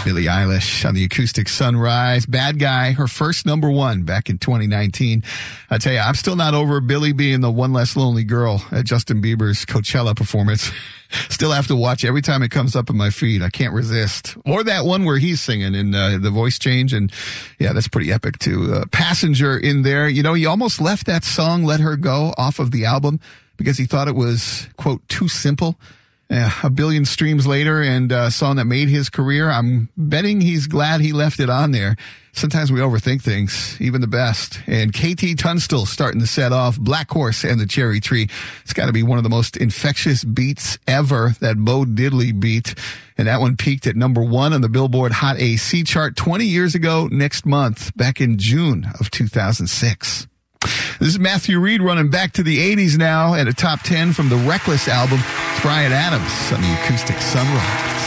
Billie Eilish on the Acoustic Sunrise. Bad Guy, her first number one back in 2019. I tell you, I'm still not over Billie being the one less lonely girl at Justin Bieber's Coachella performance. Still have to watch every time it comes up in my feed. I can't resist. Or that one where he's singing in the voice change. And yeah, that's pretty epic too. Passenger in there. You know, he almost left that song, Let Her Go, off of the album because he thought it was, quote, too simple. A billion streams later and a song that made his career. I'm betting he's glad he left it on there. Sometimes we overthink things, even the best. And KT Tunstall starting the set off, Black Horse and the Cherry Tree. It's got to be one of the most infectious beats ever, that Bo Diddley beat. And that one peaked at number one on the Billboard Hot AC chart 20 years ago next month, back in June of 2006. This is Matthew Reed running back to the 80s now at a top 10 from the Reckless album. It's Bryan Adams on the Acoustic Sunrise.